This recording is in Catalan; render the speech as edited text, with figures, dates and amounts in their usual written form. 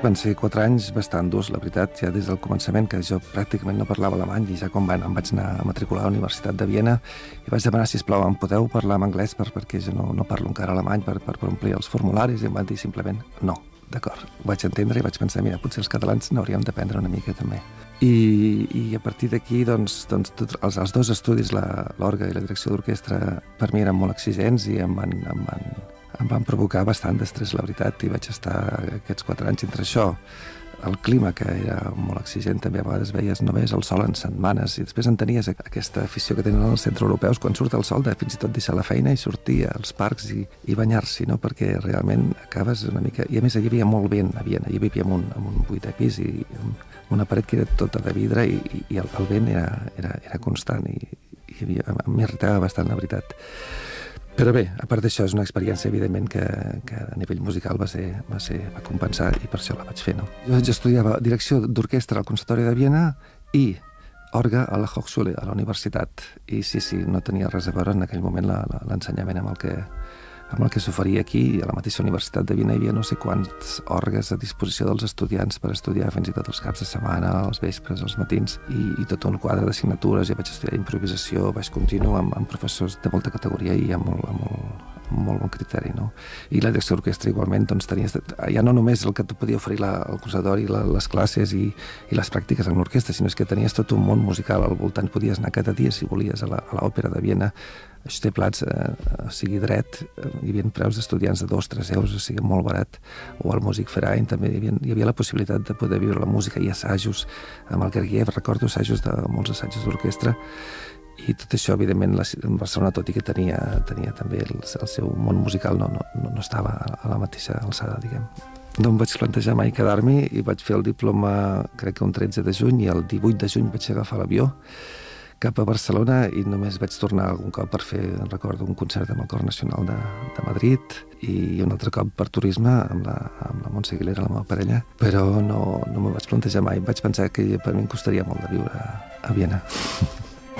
Van ser 4 anys bastant durs, la veritat, ja des del començament, que jo pràcticament no parlava alemany, i ja quan em vaig anar a matricular a la Universitat de Viena i vaig demanar, sisplau, em podeu parlar en anglès perquè jo no parlo encara alemany per omplir els formularis, i em van dir simplement no. D'acord, ho vaig entendre i vaig pensar, mira, potser els catalans n'hauríem d'aprendre una mica també. I a partir d'aquí, doncs els dos estudis, l'orga i la direcció d'orquestra, per mi eren molt exigents i em van provocar bastant d'estrès, la veritat, i vaig estar aquests 4 anys entre això, el clima, que era molt exigent, també a vegades no veies el sol en setmanes, i després en tenies aquesta afició que tenen els centroeuropeus quan surt el sol, de fins i tot deixar la feina i sortir als parcs i banyar-s'hi, no? Perquè realment acabes una mica... I a més, hi havia molt vent a Viena, hi vivíem en un 8è pis i una paret que era tota de vidre i el vent era constant i m'irritava bastant, la veritat. Però bé, a part d'això, és una experiència, evidentment, que a nivell musical va compensar, i per això la vaig fer, no? Jo estudiava direcció d'orquestra al Conservatori de Viena i orga a la Hochschule, a la universitat. I sí, no tenia res a veure en aquell moment l'ensenyament amb el que s'oferia aquí. A la mateixa Universitat de Viena hi havia no sé quants orgues a disposició dels estudiants per estudiar fins i tot els caps de setmana, els vespres, els matins, i tot un quadre d'assignatures. Ja vaig estudiar improvisació, vaig continuar amb professors de molta categoria i amb molt bon criteri, no? I la direcció d'orquestra igualment, doncs tenies ja no només el que et podia oferir el conservatori, les classes i les pràctiques amb l'orquestra, sinó que tenies tot un món musical al voltant. Podies anar cada dia, si volies, a l'òpera de Viena, això té plats, sigui dret, hi havia preus d'estudiants de 2-3 euros, o sigui, molt barat, o al Musikverein també hi havia la possibilitat de poder viure la música i assajos amb el Gergiev, recordo molts assajos d'orquestra, i tot això, evidentment, Barcelona, tot i que tenia també el seu món musical, no estava a la mateixa alçada, diguem. No em vaig plantejar mai quedar-m'hi i vaig fer el diploma, crec que un 13 de juny, i el 18 de juny vaig agafar l'avió cap a Barcelona i només vaig tornar algun cop per fer, recordo, un concert amb el Cor Nacional de Madrid i un altre cop per turisme amb la Montse Aguilera, la meva parella, però no m'ho vaig plantejar mai. Vaig pensar que per mi em costaria molt de viure a Viena.